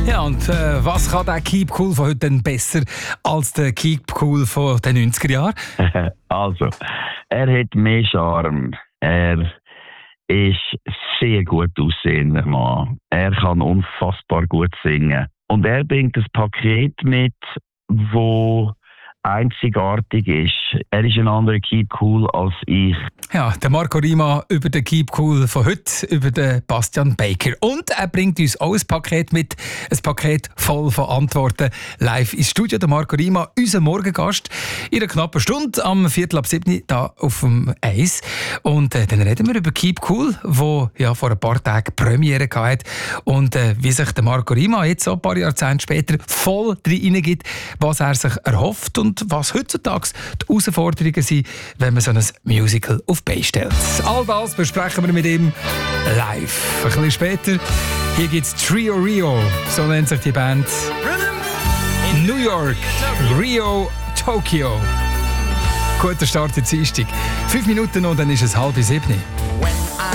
Ja, und was kann der Keep Cool von heute denn besser als der Keep Cool von den 90er Jahren? Also, er hat mehr Charme. Er ist sehr gut aussehender Mann. Er kann unfassbar gut singen. Und er bringt ein Paket mit, wo einzigartig ist. Er ist ein anderer Keep Cool als ich. Ja, der Marco Rima über den Keep Cool von heute, über den Bastian Baker. Und er bringt uns auch ein Paket mit, ein Paket voll von Antworten. Live ins Studio, der Marco Rima, unser Morgengast, in einer knappen Stunde, am 6:45 da auf dem Eis. Und dann reden wir über Keep Cool, wo ja vor ein paar Tagen Premiere hatte. Und wie sich der Marco Rima jetzt so ein paar Jahrzehnte später voll reingibt, was er sich erhofft und was heutzutage die Herausforderungen sind, wenn man so ein Musical auf die Beine stellt. All das besprechen wir mit ihm live. Ein bisschen später, hier gibt es Trio Rio, so nennt sich die Band. In New York, Rio, Tokyo. Guter Start in Dienstag. 5 Minuten und dann ist es 6:30.